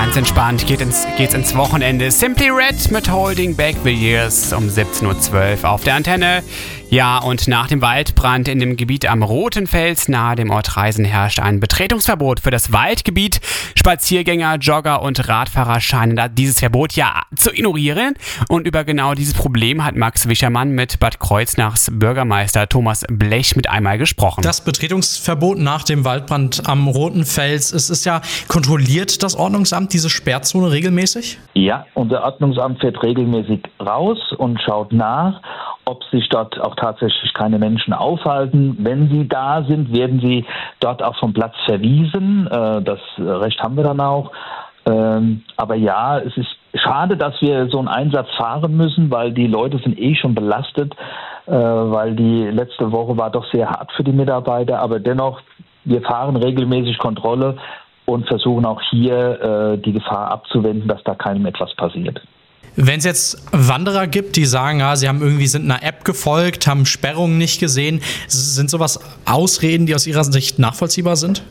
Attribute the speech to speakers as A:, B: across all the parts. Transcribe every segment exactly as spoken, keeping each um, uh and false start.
A: Ganz entspannt geht ins, geht's ins Wochenende. Simply Red mit Holding Back the Years um siebzehn Uhr zwölf auf der Antenne. Ja, und nach dem Waldbrand in dem Gebiet am Roten Fels nahe dem Ort Reisen herrscht ein Betretungsverbot für das Waldgebiet. Spaziergänger, Jogger und Radfahrer scheinen da dieses Verbot ja zu ignorieren. Und über genau dieses Problem hat Max Wischermann mit Bad Kreuznachs Bürgermeister Thomas Blech mit einmal gesprochen.
B: Das Betretungsverbot nach dem Waldbrand am Roten Fels, es ist ja, kontrolliert das Ordnungsamt diese Sperrzone regelmäßig?
C: Ja, unser Ordnungsamt fährt regelmäßig raus und schaut nach, ob sich dort auch tatsächlich keine Menschen aufhalten. Wenn sie da sind, werden sie dort auch vom Platz verwiesen. Das Recht haben wir dann auch. Aber ja, es ist schade, dass wir so einen Einsatz fahren müssen, weil die Leute sind eh schon belastet, weil die letzte Woche war doch sehr hart für die Mitarbeiter. Aber dennoch, wir fahren regelmäßig Kontrolle und versuchen auch hier die Gefahr abzuwenden, dass da keinem etwas passiert.
B: Wenn es jetzt Wanderer gibt, die sagen, ja, sie haben irgendwie sind einer App gefolgt, haben Sperrungen nicht gesehen, sind sowas Ausreden, die aus Ihrer Sicht nachvollziehbar sind?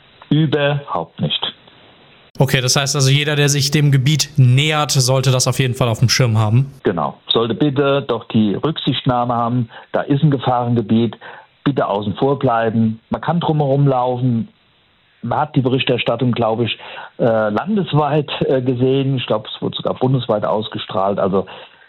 C: Überhaupt nicht.
B: Okay, das heißt also, jeder, der sich dem Gebiet nähert, sollte das auf jeden Fall auf dem Schirm haben?
C: Genau. Sollte bitte doch die Rücksichtnahme haben, da ist ein Gefahrengebiet, bitte außen vor bleiben. Man kann drumherum laufen. Man hat die Berichterstattung, glaube ich, äh, landesweit äh, gesehen. Ich glaube, es wurde sogar bundesweit ausgestrahlt. Also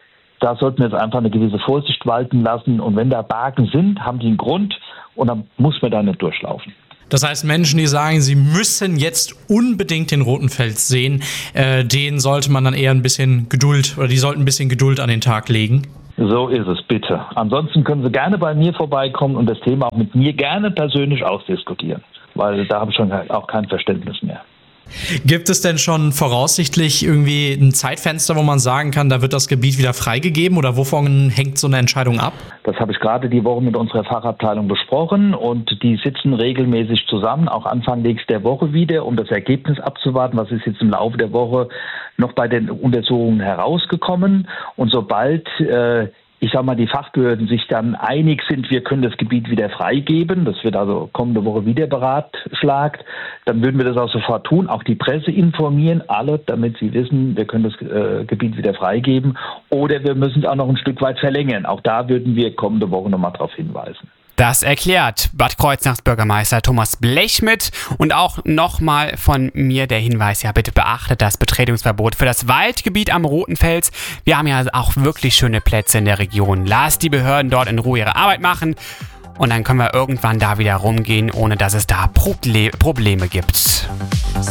C: da sollten wir jetzt einfach eine gewisse Vorsicht walten lassen. Und wenn da Barken sind, haben die einen Grund und dann muss man da nicht durchlaufen.
B: Das heißt, Menschen, die sagen, sie müssen jetzt unbedingt den Roten Fels sehen, äh, denen sollte man dann eher ein bisschen Geduld oder die sollten ein bisschen Geduld an den Tag legen.
C: So ist es, bitte. Ansonsten können Sie gerne bei mir vorbeikommen und das Thema auch mit mir gerne persönlich ausdiskutieren, weil da habe ich schon auch kein Verständnis mehr.
B: Gibt es denn schon voraussichtlich irgendwie ein Zeitfenster, wo man sagen kann, da wird das Gebiet wieder freigegeben oder wovon hängt so eine Entscheidung ab?
C: Das habe ich gerade die Woche mit unserer Fachabteilung besprochen und die sitzen regelmäßig zusammen, auch Anfang nächster Woche wieder, um das Ergebnis abzuwarten. Was ist jetzt im Laufe der Woche noch bei den Untersuchungen herausgekommen? Und sobald äh, ich sag mal, die Fachbehörden sich dann einig sind, wir können das Gebiet wieder freigeben, das wird also kommende Woche wieder beratschlagt, dann würden wir das auch sofort tun, auch die Presse informieren, alle, damit sie wissen, wir können das äh, Gebiet wieder freigeben oder wir müssen es auch noch ein Stück weit verlängern. Auch da würden wir kommende Woche nochmal darauf hinweisen.
A: Das erklärt Bad Kreuznachs Bürgermeister Thomas Blech mit und auch nochmal von mir der Hinweis, ja bitte beachtet das Betretungsverbot für das Waldgebiet am Roten Fels. Wir haben ja auch wirklich schöne Plätze in der Region. Lasst die Behörden dort in Ruhe ihre Arbeit machen und dann können wir irgendwann da wieder rumgehen, ohne dass es da Proble- Probleme gibt.